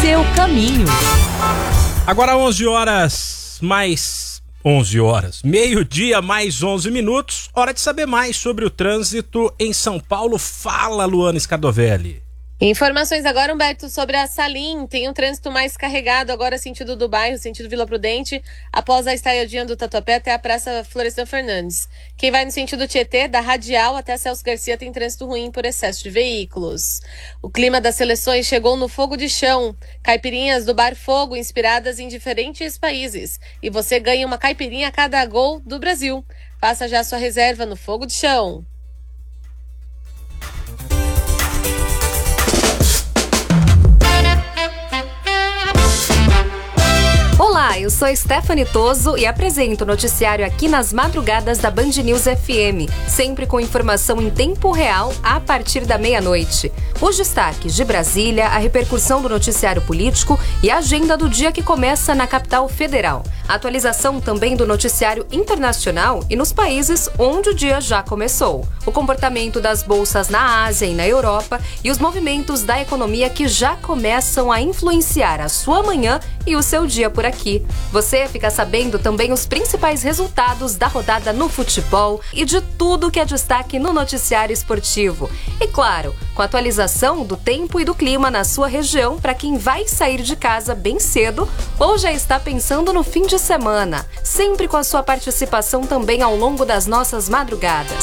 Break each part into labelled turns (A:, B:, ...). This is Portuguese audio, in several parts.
A: seu caminho.
B: Agora 11 horas, meio-dia mais 11 minutos, hora de saber mais sobre o trânsito em São Paulo. Fala, Luana Scardovelli.
C: Informações agora, Humberto, sobre a Salim. Tem um trânsito mais carregado agora sentido do bairro, sentido Vila Prudente, após a estaiadinha do Tatuapé até a Praça Florestan Fernandes. Quem vai no sentido Tietê, da Radial até a Celso Garcia, tem trânsito ruim por excesso de veículos. O clima das seleções chegou no fogo de chão. Caipirinhas do Bar Fogo, inspiradas em diferentes países. E você ganha uma caipirinha a cada gol do Brasil. Faça já sua reserva no fogo de chão.
D: Olá, eu sou Stephanie Toso e apresento o noticiário aqui nas madrugadas da Band News FM, sempre com informação em tempo real a partir da meia-noite. Os destaques de Brasília, a repercussão do noticiário político e a agenda do dia que começa na capital federal. A atualização também do noticiário internacional e nos países onde o dia já começou. O comportamento das bolsas na Ásia e na Europa e os movimentos da economia que já começam a influenciar a sua manhã e o seu dia por aqui. Você fica sabendo também os principais resultados da rodada no futebol e de tudo que é destaque no noticiário esportivo. E claro, com a atualização do tempo e do clima na sua região para quem vai sair de casa bem cedo ou já está pensando no fim de semana. Sempre com a sua participação também ao longo das nossas madrugadas.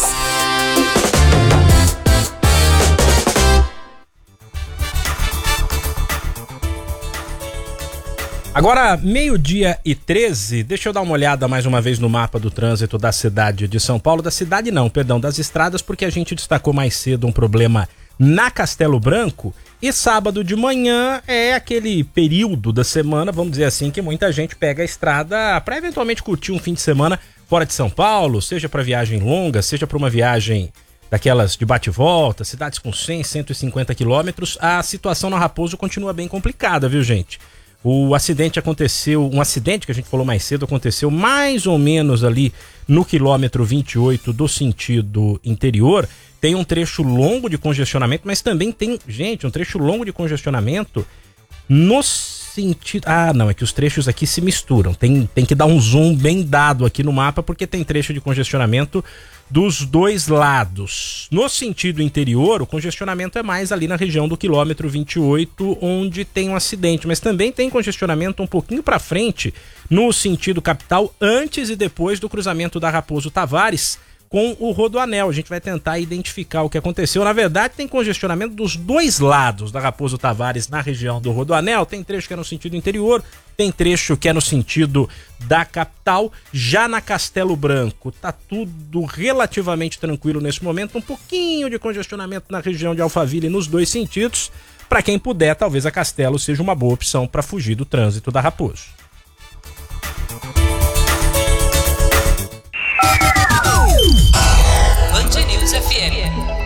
B: Agora, 12:13, deixa eu dar uma olhada mais uma vez no mapa do trânsito da cidade de São Paulo. Das estradas, porque a gente destacou mais cedo um problema na Castelo Branco. E sábado de manhã é aquele período da semana, vamos dizer assim, que muita gente pega a estrada para eventualmente curtir um fim de semana fora de São Paulo, seja para viagem longa, seja para uma viagem daquelas de bate e volta, cidades com 100, 150 quilômetros. A situação na Raposo continua bem complicada, viu, gente? Um acidente que a gente falou mais cedo, aconteceu mais ou menos ali no quilômetro 28 do sentido interior. Tem um trecho longo de congestionamento, mas também tem, gente, um trecho longo de congestionamento no sentido... Ah, não, é que os trechos aqui se misturam. Tem que dar um zoom bem dado aqui no mapa, porque tem trecho de congestionamento dos dois lados. No sentido interior, o congestionamento é mais ali na região do quilômetro 28, onde tem um acidente, mas também tem congestionamento um pouquinho para frente, no sentido capital, antes e depois do cruzamento da Raposo Tavares com o Rodoanel. A gente vai tentar identificar o que aconteceu. Na verdade, tem congestionamento dos dois lados da Raposo Tavares na região do Rodoanel. Tem trecho que é no sentido interior, tem trecho que é no sentido da capital. Já na Castelo Branco, tá tudo relativamente tranquilo nesse momento. Um pouquinho de congestionamento na região de Alphaville nos dois sentidos. Para quem puder, talvez a Castelo seja uma boa opção para fugir do trânsito da Raposo.
A: Band News FM.